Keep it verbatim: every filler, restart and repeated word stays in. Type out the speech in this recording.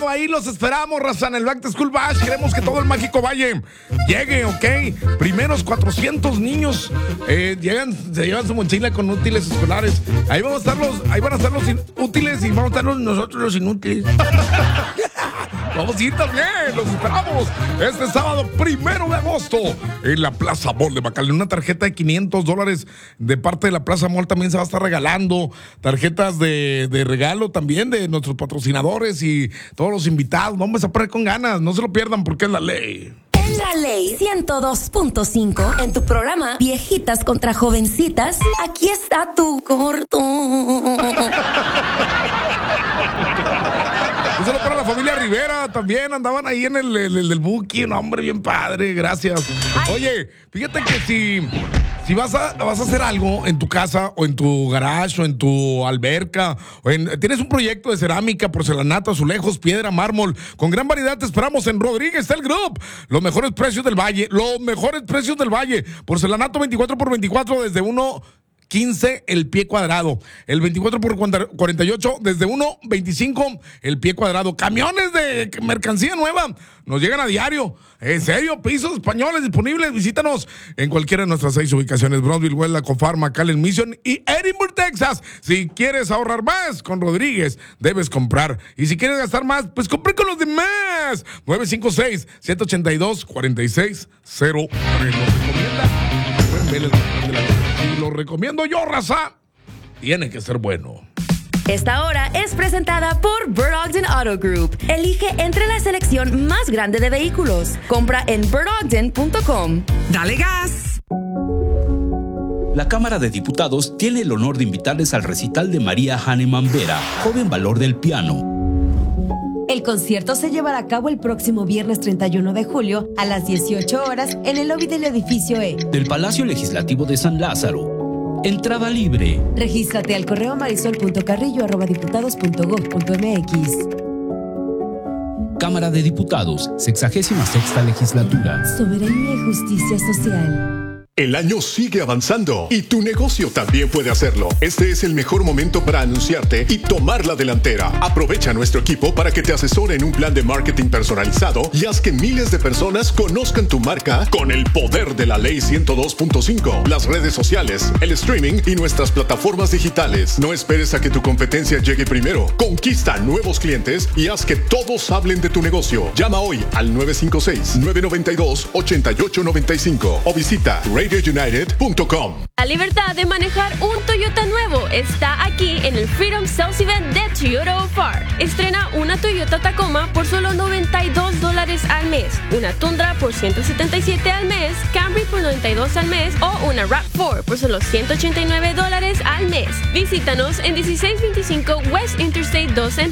ahí los esperamos, raza, en el Back to School Bash. Queremos que todo el Mágico Valle llegue, ¿ok? Primeros cuatrocientos niños eh, llegan, se llevan su mochila con útiles escolares. Ahí vamos a estar los, ahí van a estar los útiles y vamos a estar los, nosotros los inútiles. Vamos a ir también, los esperamos este sábado primero de agosto en la Plaza Mall de Bacalar. Una tarjeta de quinientos dólares de parte de la Plaza Mall también se va a estar regalando. Tarjetas de, de regalo también de nuestros patrocinadores y todos los invitados. Vamos a poner con ganas, no se lo pierdan porque es la ley. En la ley ciento dos punto cinco, en tu programa Viejitas contra Jovencitas, aquí está tu corto. Un saludo para la familia Rivera, también andaban ahí en el, el, el del Buki, un hombre bien padre, gracias. Oye, fíjate que si, si vas, a, vas a hacer algo en tu casa o en tu garage o en tu alberca, o en, tienes un proyecto de cerámica, porcelanato, azulejos, piedra, mármol, con gran variedad te esperamos en Rodríguez Tel Group. Los mejores precios del Valle, los mejores precios del Valle. Porcelanato veinticuatro por veinticuatro desde uno quince el pie cuadrado. El veinticuatro por cuarenta y ocho desde uno veinticinco el pie cuadrado. Camiones de mercancía nueva nos llegan a diario. En serio, pisos españoles disponibles. Visítanos en cualquiera de nuestras seis ubicaciones: Brownsville, Huela, Cofar, McAllen, Mission y Edinburgh, Texas. Si quieres ahorrar más, con Rodríguez debes comprar. Y si quieres gastar más, pues compre con los demás. nueve cinco seis, siete ocho dos, cuatro seis cero tres. Nos recomienda. Y lo recomiendo yo, raza. Tiene que ser bueno. Esta hora es presentada por Bird Ogden Auto Group. Elige entre la selección más grande de vehículos. Compra en bird ogden punto com. ¡Dale gas! La Cámara de Diputados tiene el honor de invitarles al recital de María Hahnemann Vera, joven valor del piano. El concierto se llevará a cabo el próximo viernes treinta y uno de julio a las dieciocho horas en el lobby del edificio E del Palacio Legislativo de San Lázaro. Entrada libre. Regístrate al correo marisol punto carrillo arroba diputados punto gob punto mx. Cámara de Diputados, sexagésima sexta legislatura. Soberanía y justicia social. El año sigue avanzando y tu negocio también puede hacerlo. Este es el mejor momento para anunciarte y tomar la delantera. Aprovecha a nuestro equipo para que te asesore en un plan de marketing personalizado y haz que miles de personas conozcan tu marca con el poder de la ley ciento dos punto cinco, las redes sociales, el streaming y nuestras plataformas digitales. No esperes a que tu competencia llegue primero. Conquista nuevos clientes y haz que todos hablen de tu negocio. Llama hoy al nueve cinco seis, nueve nueve dos, ocho ocho nueve cinco o visita radio united punto com. La libertad de manejar un Toyota nuevo está aquí en el Freedom Sales Event de Toyota of R. Estrena una Toyota Tacoma por solo noventa y dos dólares al mes, una Tundra por ciento setenta y siete al mes, Camry por noventa y dos al mes o una RAV cuatro por solo ciento ochenta y nueve dólares al mes. Visítanos en dieciséis veinticinco West Interstate dos en